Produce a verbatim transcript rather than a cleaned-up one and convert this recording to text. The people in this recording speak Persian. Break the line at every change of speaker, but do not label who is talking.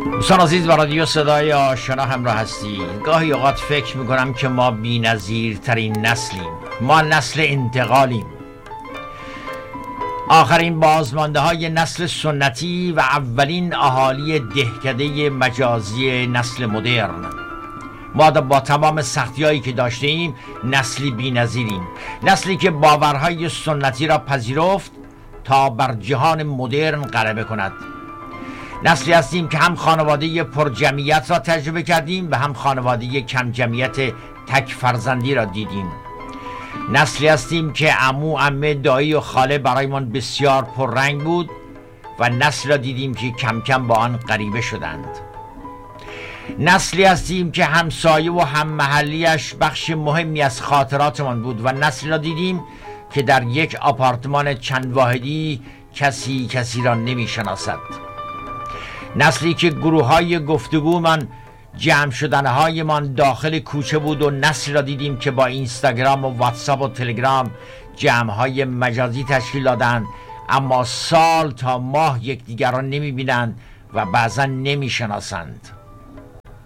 دوستان عزیز، با رادیو صدای آشنا همراه هستید. گاهی اوقات فکر میکنم که ما بی‌نظیرترین نسلیم. ما نسل انتقالیم، آخرین بازمانده های نسل سنتی و اولین اهالی دهکده مجازی نسل مدرن. ما با تمام سختی هایی که داشته ایم نسلی بی‌نظیریم، نسلی که باورهای سنتی را پذیرفت تا بر جهان مدرن غلبه کند. نسلی هستیم که هم خانواده پر جمعیت را تجربه کردیم و هم خانواده کم جمعیت تک فرزندی را دیدیم. نسلی هستیم که عمو، عمه، دایی و خاله برایمان بسیار پررنگ بود و نسل را دیدیم که کم کم با آن غریبه شدند. نسلی هستیم که همسایه و هم محلیش بخش مهمی از خاطراتمان بود و نسلی را دیدیم که در یک آپارتمان چند واحدی کسی کسی را نمی شناسد. نسلی که گروه های گفتگو من جمع شدنهای من داخل کوچه بود و نسلی را دیدیم که با اینستاگرام و واتساپ و تلگرام جمع های مجازی تشکیل دادند، اما سال تا ماه یکدیگر را نمی بینند و بعضا نمی شناسند.